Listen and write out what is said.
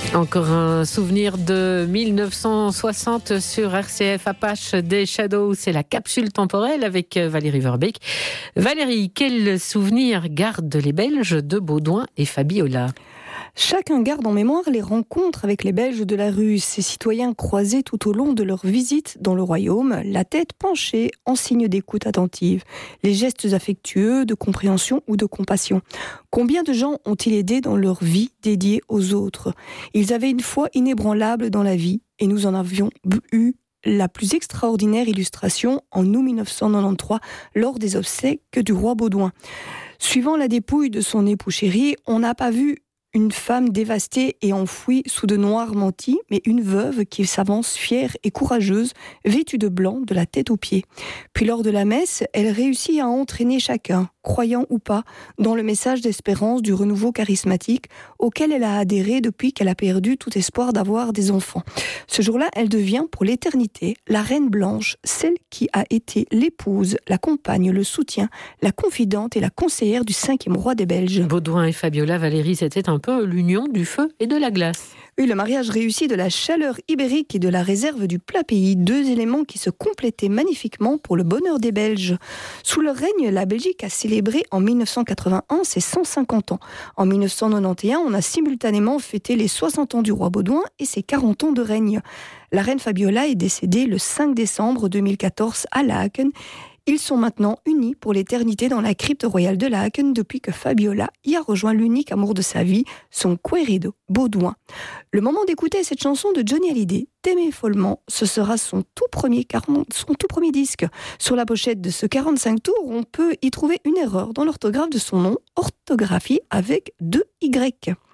Encore un souvenir de 1960 sur RCF Apache des Shadows. C'est la capsule temporelle avec Valérie Verbeek. Valérie, quel souvenir gardent les Belges de Baudouin et Fabiola ? Chacun garde en mémoire les rencontres avec les Belges de la rue, ces citoyens croisés tout au long de leur visite dans le royaume, la tête penchée en signe d'écoute attentive, les gestes affectueux de compréhension ou de compassion. Combien de gens ont-ils aidé dans leur vie dédiée aux autres ? Ils avaient une foi inébranlable dans la vie et nous en avions eu la plus extraordinaire illustration en août 1993 lors des obsèques du roi Baudouin. Suivant la dépouille de son époux chéri, on n'a pas vu une femme dévastée et enfouie sous de noirs mantis, mais une veuve qui s'avance fière et courageuse, vêtue de blanc de la tête aux pieds. Puis lors de la messe, elle réussit à entraîner chacun, croyant ou pas, dans le message d'espérance du renouveau charismatique auquel elle a adhéré depuis qu'elle a perdu tout espoir d'avoir des enfants. Ce jour-là, elle devient pour l'éternité la reine blanche, celle qui a été l'épouse, la compagne, le soutien, la confidente et la conseillère du 5e roi des Belges. Baudouin et Fabiola, Valérie, c'était un peu l'union du feu et de la glace. Oui, le mariage réussi de la chaleur ibérique et de la réserve du plat pays, deux éléments qui se complétaient magnifiquement pour le bonheur des Belges. Sous leur règne, la Belgique a célébré en 1981 ses 150 ans. En 1991, on a simultanément fêté les 60 ans du roi Baudouin et ses 40 ans de règne. La reine Fabiola est décédée le 5 décembre 2014 à Laeken. Ils sont maintenant unis pour l'éternité dans la crypte royale de Laeken depuis que Fabiola y a rejoint l'unique amour de sa vie, son querido Baudouin. Le moment d'écouter cette chanson de Johnny Hallyday, T'aimer follement, ce sera son tout premier disque. Sur la pochette de ce 45 tours, on peut y trouver une erreur dans l'orthographe de son nom, orthographié avec 2 Y.